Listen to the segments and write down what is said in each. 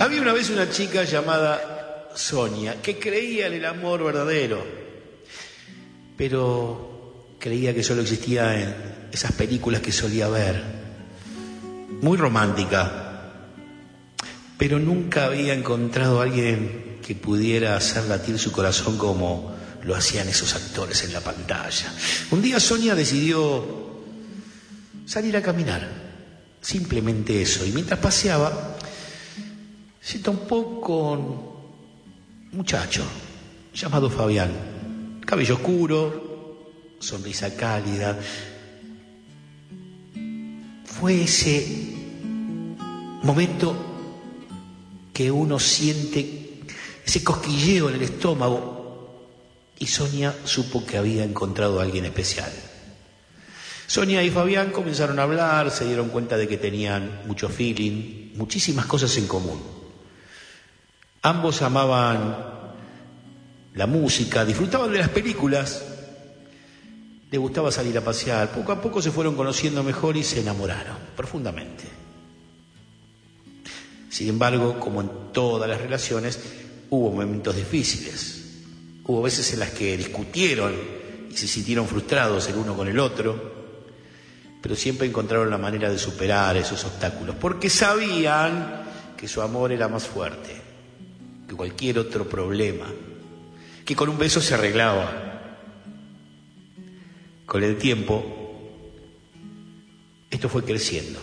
Había una vez una chica llamada Sonia que creía en el amor verdadero, pero creía que solo existía en esas películas que solía ver. Muy romántica, pero nunca había encontrado a alguien que pudiera hacer latir su corazón como lo hacían esos actores en la pantalla. Un día Sonia decidió salir a caminar, simplemente eso, y mientras paseaba se topó con un muchacho llamado Fabián, cabello oscuro, sonrisa cálida. Fue ese momento que uno siente ese cosquilleo en el estómago y Sonia supo que había encontrado a alguien especial. Sonia y Fabián comenzaron a hablar, se dieron cuenta de que tenían mucho feeling, muchísimas cosas en común. Ambos amaban la música, disfrutaban de las películas, les gustaba salir a pasear. Poco a poco se fueron conociendo mejor y se enamoraron profundamente. Sin embargo, como en todas las relaciones, hubo momentos difíciles. Hubo veces en las que discutieron y se sintieron frustrados el uno con el otro, pero siempre encontraron la manera de superar esos obstáculos, porque sabían que su amor era más fuerte que cualquier otro problema, que con un beso se arreglaba. Con el tiempo, esto fue creciendo.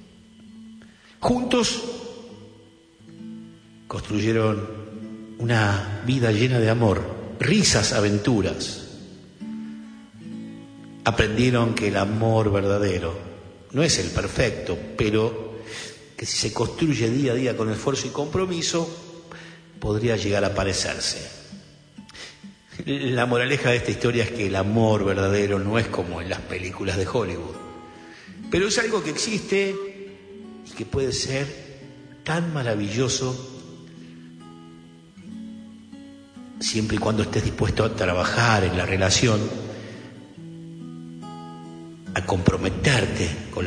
Juntos construyeron una vida llena de amor, risas, aventuras. Aprendieron que el amor verdadero no es el perfecto, pero que si se construye día a día con esfuerzo y compromiso, podría llegar a parecerse. La moraleja de esta historia es que el amor verdadero no es como en las películas de Hollywood, pero es algo que existe y que puede ser tan maravilloso siempre y cuando estés dispuesto a trabajar en la relación, a comprometerte con